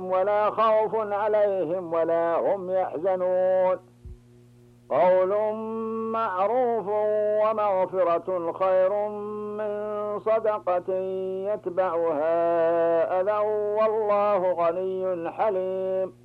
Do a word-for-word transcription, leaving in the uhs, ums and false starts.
ولا خوف عليهم ولا هم يحزنون. قول معروف ومغفرة خير من صدقة يتبعها أذى والله غني حليم.